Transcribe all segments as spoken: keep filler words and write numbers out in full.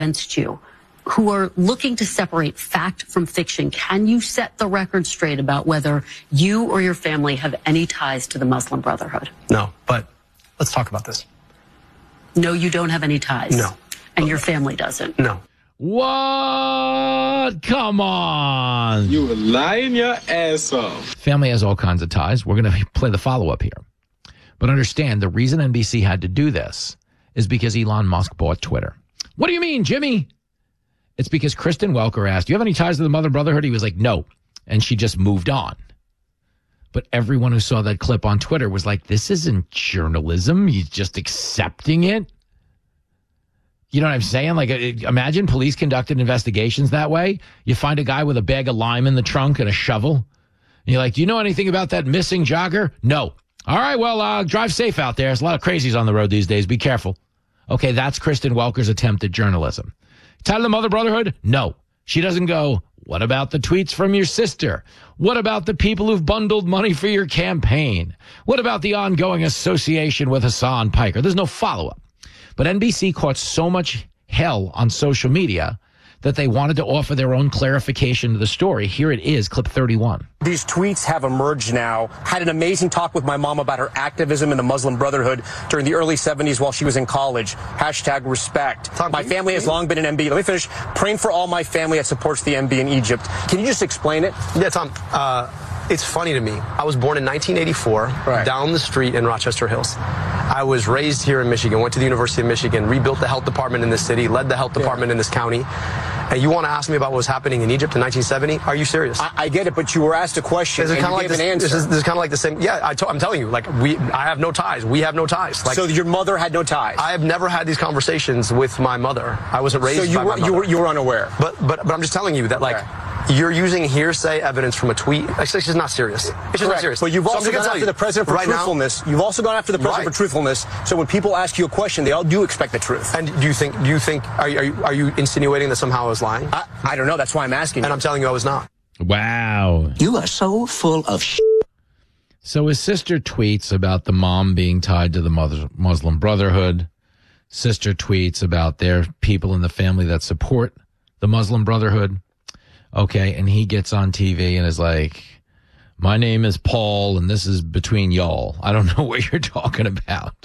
against you who are looking to separate fact from fiction. Can you set the record straight about whether you or your family have any ties to the Muslim Brotherhood? No, but let's talk about this. No, you don't have any ties? No. And your family doesn't? No. What? Come on. You were lying your ass off. Family has all kinds of ties. We're going to play the follow-up here. But understand, the reason N B C had to do this is because Elon Musk bought Twitter. What do you mean, Jimmy? It's because Kristen Welker asked, do you have any ties to the Muslim Brotherhood? He was like, no. And she just moved on. But everyone who saw that clip on Twitter was like, this isn't journalism. He's just accepting it. You know what I'm saying? Like, imagine police conducted investigations that way. You find a guy with a bag of lime in the trunk and a shovel. And you're like, do you know anything about that missing jogger? No. All right, well, uh, drive safe out there. There's a lot of crazies on the road these days. Be careful. Okay, that's Kristen Welker's attempt at journalism. Tied to the Mother Brotherhood? No. She doesn't go, what about the tweets from your sister? What about the people who've bundled money for your campaign? What about the ongoing association with Hassan Piker? There's no follow-up. But N B C caught so much hell on social media that they wanted to offer their own clarification to the story. Here it is, clip thirty-one. These tweets have emerged now. Had an amazing talk with my mom about her activism in the Muslim Brotherhood during the early seventies while she was in college. Hashtag respect. Tom, my family has long been an M B. Let me finish. Praying for all my family that supports the M B in Egypt. Can you just explain it? Yeah, Tom. Uh, it's funny to me. I was born in nineteen eighty-four, right, down the street in Rochester Hills. I was raised here in Michigan, went to the University of Michigan, rebuilt the health department in this city, led the health department yeah. in this county. And you want to ask me about what was happening in Egypt in nineteen seventy? Are you serious? I, I get it, but you were asked a question and you like gave this, an answer. This is, this is kind of like the same. Yeah, I to, I'm telling you, like, we, I have no ties. We have no ties. Like, so your mother had no ties? I have never had these conversations with my mother. I wasn't raised so you by were, my mother. You were, you were unaware? But, but, but I'm just telling you that, like, okay. you're using hearsay evidence from a tweet. It's just not serious. It's just Correct. not serious. But you've so also gone after the president for right truthfulness. Now, you've also gone after the president right. for truthfulness. So when people ask you a question, they all do expect the truth. And do you think? Do you think? Are you, are you, are you insinuating that somehow I was lying? I, I don't know. That's why I'm asking. And you. I'm telling you, I was not. Wow. You are so full of shit. So his sister tweets about the mom being tied to the Muslim Brotherhood. Sister tweets about their people in the family that support the Muslim Brotherhood. Okay, and he gets on T V and is like, my name is Paul, and this is between y'all. I don't know what you're talking about.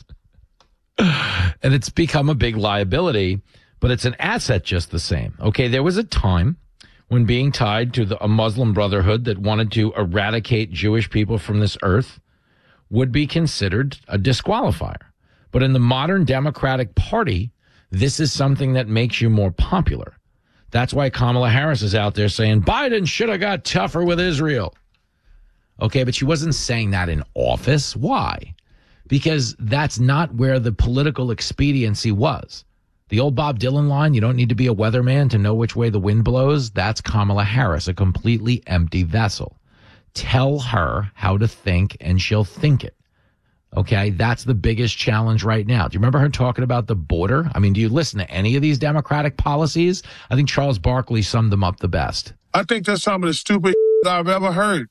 And it's become a big liability, but it's an asset just the same. Okay, there was a time when being tied to the, a Muslim Brotherhood that wanted to eradicate Jewish people from this earth would be considered a disqualifier. But in the modern Democratic Party, this is something that makes you more popular. That's why Kamala Harris is out there saying Biden should have got tougher with Israel. Okay, but she wasn't saying that in office. Why? Because that's not where the political expediency was. The old Bob Dylan line, you don't need to be a weatherman to know which way the wind blows. That's Kamala Harris, a completely empty vessel. Tell her how to think and she'll think it. Okay, that's the biggest challenge right now. Do you remember her talking about the border? I mean, do you listen to any of these Democratic policies? I think Charles Barkley summed them up the best. I think that's some of the stupid I've ever heard.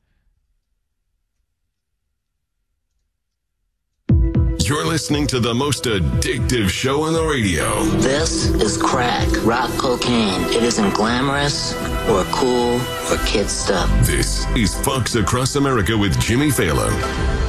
You're listening to the most addictive show on the radio. This is crack, rock cocaine. It isn't glamorous or cool or kid stuff. This is Fox Across America with Jimmy Fallon.